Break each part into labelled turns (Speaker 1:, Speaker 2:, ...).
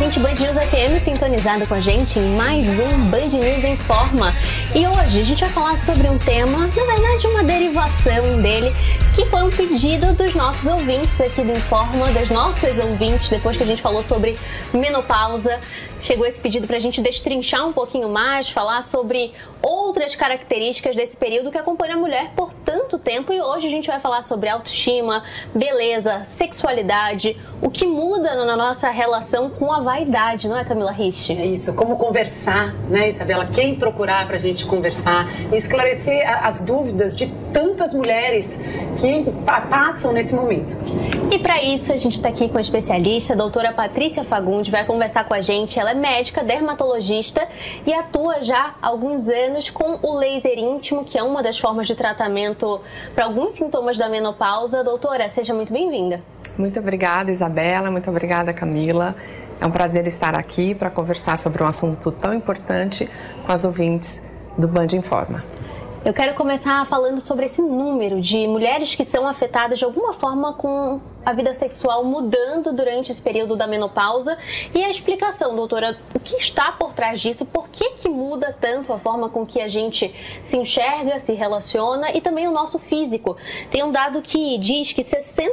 Speaker 1: ouvinte Band News FM sintonizado com a gente em mais um Band News em Forma. E hoje a gente vai falar sobre um tema, na verdade uma derivação dele, que foi um pedido dos nossos ouvintes aqui do Informa, das nossas ouvintes, depois que a gente falou sobre menopausa. Chegou esse pedido pra gente destrinchar um pouquinho mais, falar sobre outras características desse período que acompanha a mulher por tanto tempo. E hoje a gente vai falar sobre autoestima, beleza, sexualidade, o que muda na nossa relação com a vaidade, não é, Camila Rich?
Speaker 2: É isso, como conversar, né, Isabela? Quem procurar pra gente conversar e esclarecer as dúvidas de tantas mulheres que passam nesse momento.
Speaker 1: E para isso a gente está aqui com a especialista, a doutora Patrícia Fagundes, vai conversar com a gente. Ela é médica, dermatologista e atua já há alguns anos com o laser íntimo, que é uma das formas de tratamento para alguns sintomas da menopausa. Doutora, seja muito bem-vinda.
Speaker 3: Muito obrigada, Isabela. Muito obrigada, Camila. É um prazer estar aqui para conversar sobre um assunto tão importante com as ouvintes do Band Informa.
Speaker 1: Eu quero começar falando sobre esse número de mulheres que são afetadas de alguma forma com a vida sexual mudando durante esse período da menopausa e a explicação, doutora, o que está por trás disso, por que muda tanto a forma com que a gente se enxerga, se relaciona e também o nosso físico. Tem um dado que diz que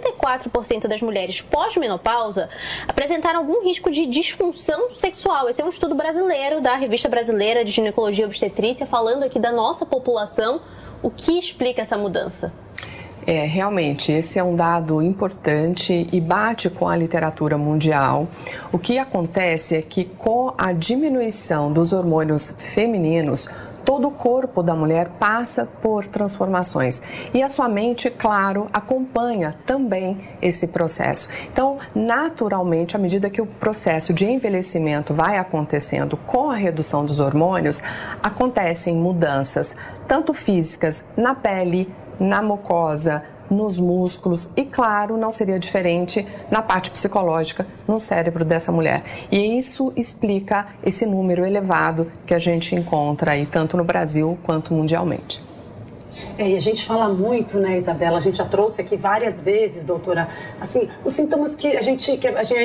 Speaker 1: 64% das mulheres pós-menopausa apresentaram algum risco de disfunção sexual. Esse é um estudo brasileiro da Revista Brasileira de Ginecologia e Obstetrícia, falando aqui da nossa população. O que explica essa mudança?
Speaker 3: Realmente, esse é um dado importante e bate com a literatura mundial. O que acontece é que com a diminuição dos hormônios femininos, todo o corpo da mulher passa por transformações e a sua mente, claro, acompanha também esse processo. Então, naturalmente, à medida que o processo de envelhecimento vai acontecendo com a redução dos hormônios, acontecem mudanças tanto físicas na pele, na mucosa, nos músculos e, claro, não seria diferente na parte psicológica, no cérebro dessa mulher. E isso explica esse número elevado que a gente encontra aí, tanto no Brasil quanto mundialmente.
Speaker 2: E a gente fala muito, né, Isabela? A gente já trouxe aqui várias vezes, doutora, assim, os sintomas que a gente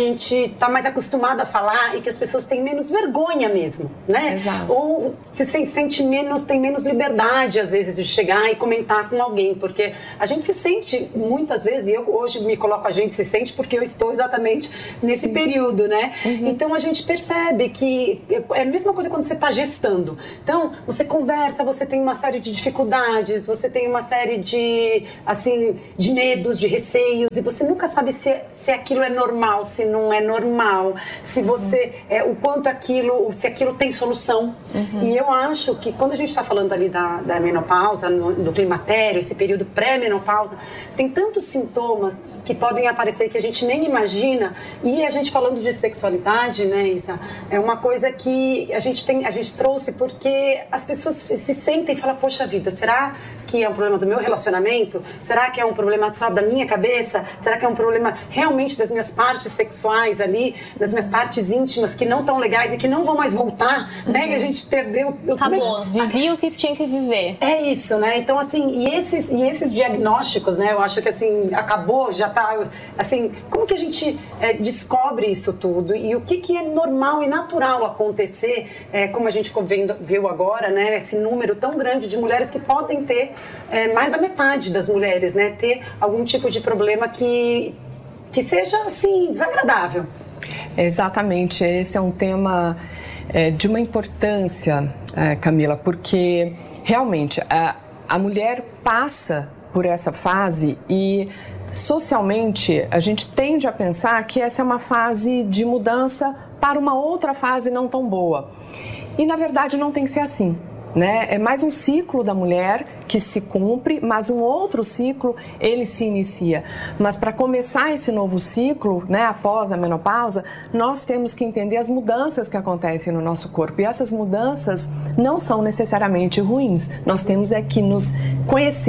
Speaker 2: tá mais acostumado a falar e que as pessoas têm menos vergonha mesmo, né?
Speaker 3: Exato.
Speaker 2: Ou se sente menos, tem menos liberdade, às vezes, de chegar e comentar com alguém, porque a gente se sente, muitas vezes, e eu hoje me coloco a gente se sente porque eu estou exatamente nesse período, né? Uhum. Então, a gente percebe que é a mesma coisa quando você está gestando. Então, você conversa, você tem uma série de dificuldades, você tem uma série de, assim, de medos, de receios, e você nunca sabe se aquilo é normal, se não é normal, se você, o quanto aquilo, se aquilo tem solução. Uhum. E eu acho que quando a gente está falando ali da menopausa, do climatério, esse período pré-menopausa, tem tantos sintomas que podem aparecer que a gente nem imagina, e a gente falando de sexualidade, né, Isa, é uma coisa que a gente trouxe porque as pessoas se sentem e falam, poxa vida, será que é um problema do meu relacionamento? Será que é um problema só da minha cabeça? Será que é um problema realmente das minhas partes sexuais ali, das minhas partes íntimas que não estão legais e que não vão mais voltar, né? E a gente perdeu...
Speaker 1: Acabou, vivi o que tinha que viver.
Speaker 2: É isso, né? Então, assim, e esses diagnósticos, né? Eu acho que, assim, acabou, já tá... Assim, como que a gente descobre isso tudo? E o que é normal e natural acontecer, como a gente viu agora, né? Esse número tão grande de mulheres que podem ter mais da metade das mulheres, né, ter algum tipo de problema que seja, assim, desagradável.
Speaker 3: Exatamente, esse é um tema de uma importância, Camila, porque realmente a mulher passa por essa fase e socialmente a gente tende a pensar que essa é uma fase de mudança para uma outra fase não tão boa. E na verdade não tem que ser assim. Né? É mais um ciclo da mulher que se cumpre, mas um outro ciclo ele se inicia. Mas para começar esse novo ciclo, né, após a menopausa, nós temos que entender as mudanças que acontecem no nosso corpo. E essas mudanças não são necessariamente ruins. Nós temos que nos conhecer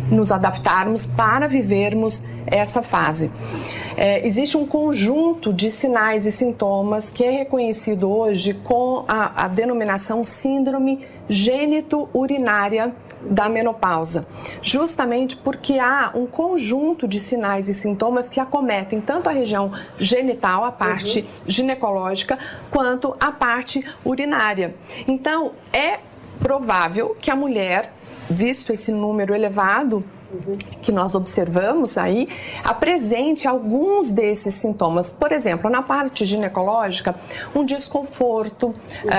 Speaker 3: nos adaptarmos para vivermos essa fase. Existe um conjunto de sinais e sintomas que é reconhecido hoje com a denominação síndrome gênito-urinária da menopausa, justamente porque há um conjunto de sinais e sintomas que acometem tanto a região genital, a parte ginecológica, quanto a parte urinária. Então, é provável que a mulher, visto esse número elevado que nós observamos aí, apresente alguns desses sintomas. Por exemplo, na parte ginecológica, um desconforto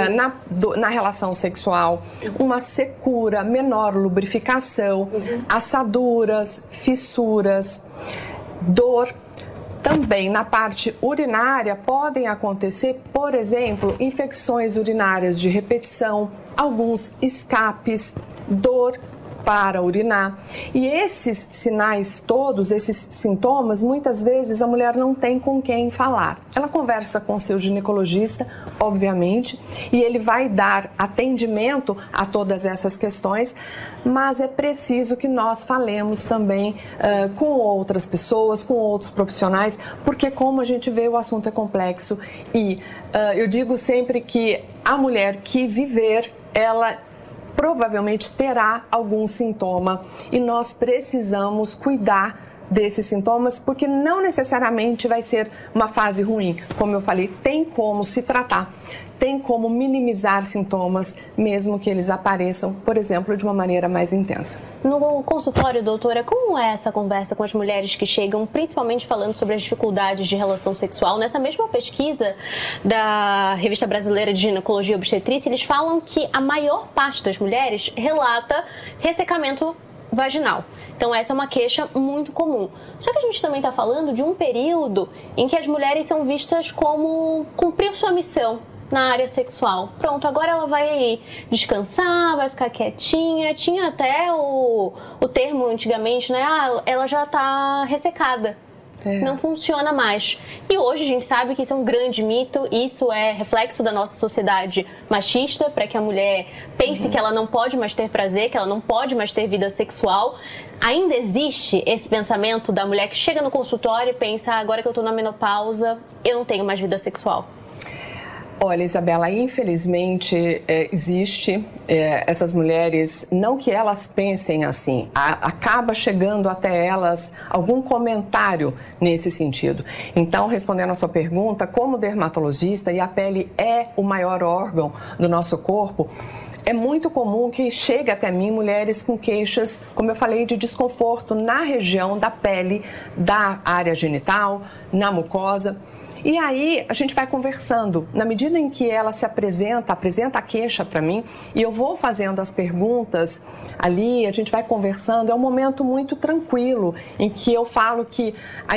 Speaker 3: na relação sexual, uma secura, menor lubrificação, assaduras, fissuras, dor. Também na parte urinária podem acontecer, por exemplo, infecções urinárias de repetição, alguns escapes, dor para urinar. E esses sinais todos, esses sintomas, muitas vezes a mulher não tem com quem falar. Ela conversa com seu ginecologista, obviamente, e ele vai dar atendimento a todas essas questões, mas é preciso que nós falemos também com outras pessoas, com outros profissionais, porque como a gente vê, o assunto é complexo e eu digo sempre que a mulher que viver, ela provavelmente terá algum sintoma e nós precisamos cuidar desses sintomas, porque não necessariamente vai ser uma fase ruim. Como eu falei, tem como se tratar, tem como minimizar sintomas, mesmo que eles apareçam, por exemplo, de uma maneira mais intensa.
Speaker 1: No consultório, doutora, como é essa conversa com as mulheres que chegam, principalmente falando sobre as dificuldades de relação sexual? Nessa mesma pesquisa da Revista Brasileira de Ginecologia e Obstetrícia, eles falam que a maior parte das mulheres relata ressecamento vaginal. Então essa é uma queixa muito comum. Só que a gente também está falando de um período em que as mulheres são vistas como cumprir sua missão na área sexual. Pronto, agora ela vai descansar, vai ficar quietinha. Tinha até o termo antigamente, né? Ela já está ressecada. Não funciona mais. E hoje a gente sabe que isso é um grande mito, isso é reflexo da nossa sociedade machista, para que a mulher pense que ela não pode mais ter prazer, que ela não pode mais ter vida sexual. Ainda existe esse pensamento da mulher que chega no consultório e pensa, agora que eu estou na menopausa, eu não tenho mais vida sexual.
Speaker 3: Olha, Isabela, infelizmente existe essas mulheres, não que elas pensem assim, acaba chegando até elas algum comentário nesse sentido. Então, respondendo a sua pergunta, como dermatologista, e a pele é o maior órgão do nosso corpo, é muito comum que chegue até mim mulheres com queixas, como eu falei, de desconforto na região da pele, da área genital, na mucosa. E aí a gente vai conversando, na medida em que ela se apresenta a queixa para mim e eu vou fazendo as perguntas ali, a gente vai conversando, é um momento muito tranquilo em que eu falo que